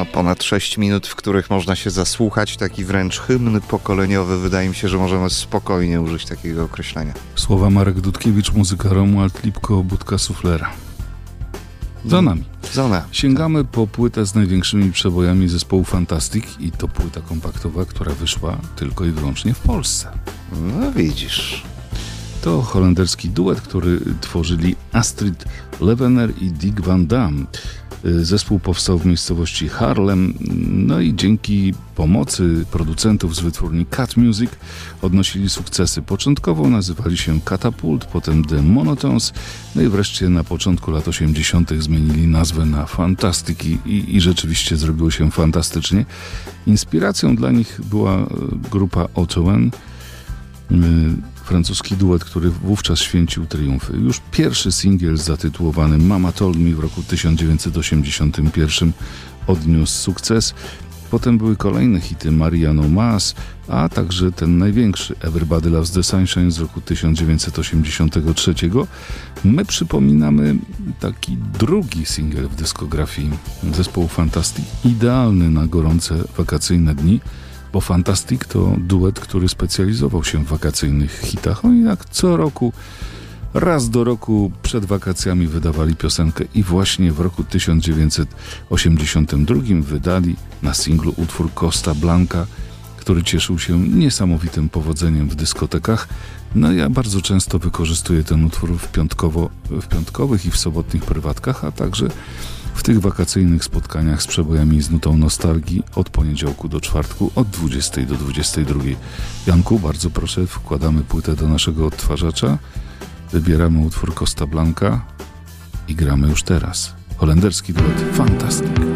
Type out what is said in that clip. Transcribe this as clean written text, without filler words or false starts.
ponad 6 minut, w których można się zasłuchać, taki wręcz hymn pokoleniowy. Wydaje mi się, że możemy spokojnie użyć takiego określenia. Słowa Marek Dudkiewicz, muzyka Romuald Lipko, Budka Suflera. Za nami. Sięgamy po płytę z największymi przebojami zespołu Fantastic i to płyta kompaktowa, która wyszła tylko i wyłącznie w Polsce. No widzisz. To holenderski duet, który tworzyli Astrid Levener i Dick Van Dam. Zespół powstał w miejscowości Haarlem, no i dzięki pomocy producentów z wytwórni Cat Music odnosili sukcesy. Początkowo nazywali się Catapult, potem The Monotones, no i wreszcie na początku lat 80. zmienili nazwę na Fantastic i rzeczywiście zrobiło się fantastycznie. Inspiracją dla nich była grupa Otoen, francuski duet, który wówczas święcił triumfy. Już pierwszy singiel zatytułowany Mama Told Me w roku 1981 odniósł sukces. Potem były kolejne hity Maria No Mas, a także ten największy Everybody Loves the Sunshine z roku 1983. My przypominamy taki drugi singiel w dyskografii zespołu Fantastic, idealny na gorące wakacyjne dni, bo Fantastic to duet, który specjalizował się w wakacyjnych hitach. Oni jak co roku, raz do roku przed wakacjami wydawali piosenkę i właśnie w roku 1982 wydali na singlu utwór Costa Blanca, który cieszył się niesamowitym powodzeniem w dyskotekach. No ja bardzo często wykorzystuję ten utwór w piątkowych i w sobotnich prywatkach, a także w tych wakacyjnych spotkaniach z przebojami z nutą nostalgii od poniedziałku do czwartku od 20 do 22. Janku, bardzo proszę, wkładamy płytę do naszego odtwarzacza, wybieramy utwór Costa Blanca i gramy już teraz. Holenderski duet Fantastic.